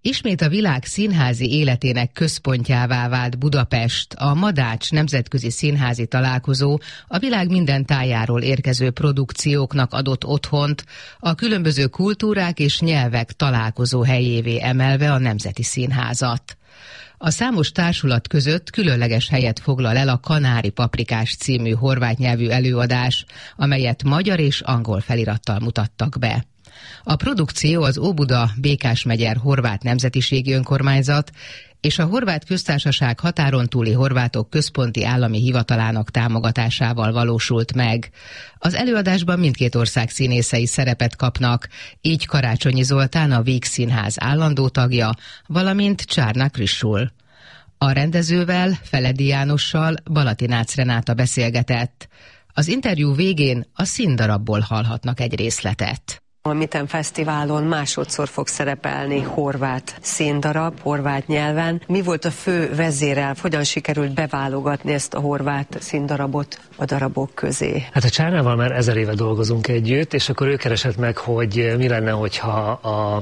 Ismét a világ színházi életének központjává vált Budapest. A Madács nemzetközi színházi találkozó a világ minden tájáról érkező produkcióknak adott otthont, a különböző kultúrák és nyelvek találkozó helyévé emelve a Nemzeti Színházat. A számos társulat között különleges helyet foglal el a Kanári Paprikás című horvát nyelvű előadás, amelyet magyar és angol felirattal mutattak be. A produkció az Óbuda-Békásmegyer horvát nemzetiségi önkormányzat és a Horvát Köztársaság határon túli horvátok központi állami hivatalának támogatásával valósult meg. Az előadásban mindkét ország színészei szerepet kapnak, így Karácsonyi Zoltán, a Víg Színház állandó tagja, valamint Csárna Krissul. A rendezővel, Feledi Jánossal Balatinácz Renáta beszélgetett. Az interjú végén a színdarabból hallhatnak egy részletet. A Miten Fesztiválon másodszor fog szerepelni horvát színdarab, horvát nyelven. Mi volt a fő vezérelv? Hogyan sikerült beválogatni ezt a horvát színdarabot a darabok közé? Hát a Csárnával már 1000 éve dolgozunk együtt, és akkor ő keresett meg, hogy mi lenne, hogyha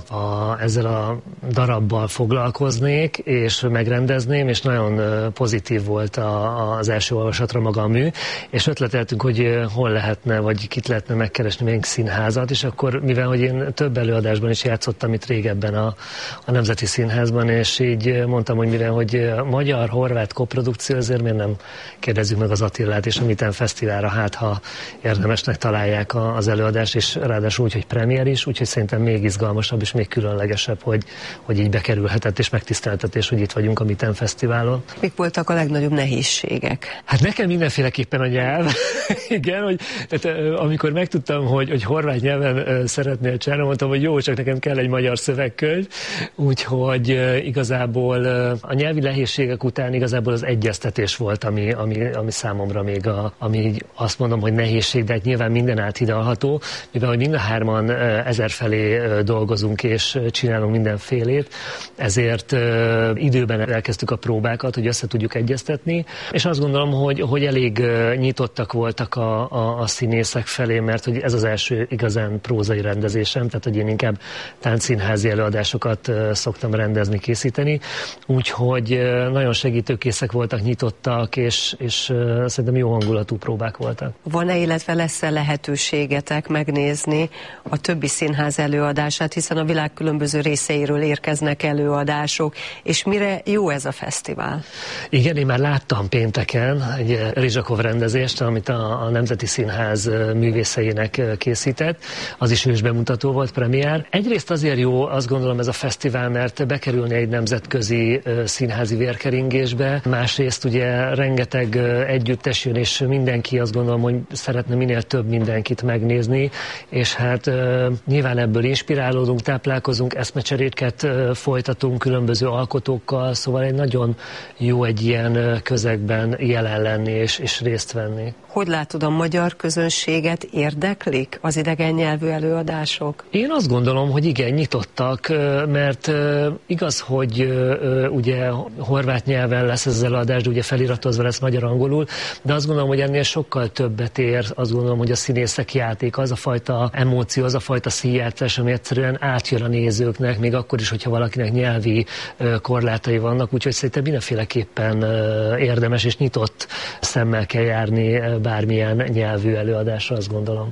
ezzel a darabbal foglalkoznék, és megrendezném, és nagyon pozitív volt az első olvasatra maga a mű, és ötleteltünk, hogy hol lehetne, vagy kit lehetne megkeresni még színházat, és akkor mivel hogy én több előadásban is játszottam itt régebben a Nemzeti Színházban, és így mondtam, hogy mivel hogy magyar-horvát koprodukció, ezért miért nem kérdezzük meg az Attilát és a Miten Fesztiválra, hát ha érdemesnek találják az előadást, és ráadásul úgy, hogy premier is, úgyhogy szerintem még izgalmasabb és még különlegesebb, hogy így bekerülhetett, és megtiszteltetés, hogy itt vagyunk a Miten Fesztiválon. Mik voltak a legnagyobb nehézségek? Hát nekem mindenféleképpen a nyelv. Igen, hogy tehát, amikor megtudtam, hogy horvát nyelven szeretnél csinálni, mondtam, hogy jó, csak nekem kell egy magyar szövegkönyv, úgyhogy igazából a nyelvi nehézségek után igazából az egyeztetés volt, ami számomra még ami azt mondom, hogy nehézség, de hát nyilván minden áthidalható, mivel hogy mind a hárman 1000 felé dolgozunk és csinálunk mindenfélét, ezért időben elkezdtük a próbákat, hogy össze tudjuk egyeztetni, és azt gondolom, hogy elég nyitottak voltak a színészek felé, mert hogy ez az első igazán prózai rendezésem, tehát hogy én inkább táncszínházi előadásokat szoktam rendezni, készíteni, úgyhogy nagyon segítőkészek voltak, nyitottak, és szerintem jó hangulatú próbák voltak. Van-e, illetve lesz-e lehetőségetek megnézni a többi színház előadását, hiszen a világ különböző részeiről érkeznek előadások, és mire jó ez a fesztivál? Igen, én már láttam pénteken egy Rizsakov rendezést, amit a Nemzeti Színház művészeinek készített, az is ősbemutató volt, premier. Egyrészt azért jó, azt gondolom, ez a fesztivál, mert bekerülni egy nemzetközi színházi vérkeringésbe, másrészt ugye rengeteg együttes jön, és mindenki azt gondolom, hogy szeretne minél több mindenkit megnézni, és hát nyilván ebből inspirálódunk, táplálkozunk, eszmecseréket folytatunk különböző alkotókkal, szóval egy nagyon jó egy ilyen közegben jelen lenni és részt venni. Hogy látod, a magyar közönséget érdeklik az idegen nyelvű előadások? Én azt gondolom, hogy igen, nyitottak, mert igaz, hogy ugye horvát nyelven lesz ez az előadás, de ugye feliratozva lesz magyar-angolul, de azt gondolom, hogy ennél sokkal többet ér, azt gondolom, hogy a színészek játék, az a fajta emóció, az a fajta színjátszás, ami egyszerűen átjön a nézőknek, még akkor is, hogyha valakinek nyelvi korlátai vannak, úgyhogy szerintem mindenféleképpen érdemes és nyitott szemmel kell járni bármilyen nyelvű előadásra, azt gondolom.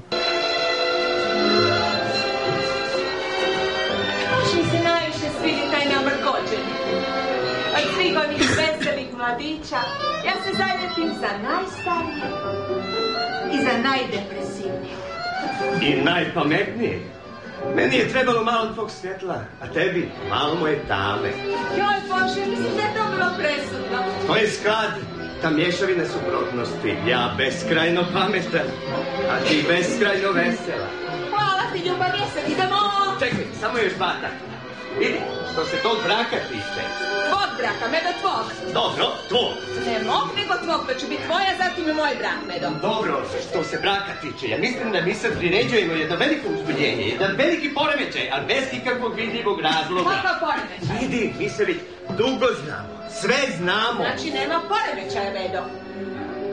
Ja se zaljutim za najstarije i za najdepresivnije. I najpametnije. Meni je trebalo malo tvog svjetla, a tebi malo moje tame. Joj Bože, mislim da je to bilo presudno. To je sklad, ta mješavina suprotnosti. Ja beskrajno pametan, a ti beskrajno vesela. Hvala ti, ljubav, jesam, idemo! Čekaj, samo još 2 takva. Vidi, što se tog braka tiče. Tvog braka, Medo, tvog. Dobro, tvog. Ne mog, nego tvog, to će biti tvoja, zatim i moj brak, Medo. Dobro, što se braka tiče, ja mislim da mi sad priređujemo jedno veliko uzbudjenje, jedan veliki poremećaj, ali bez ikakvog vidljivog razloga. Kakav poremećaj? Vidi, mi se već dugo znamo, sve znamo. Znači nema poremećaja, Medo.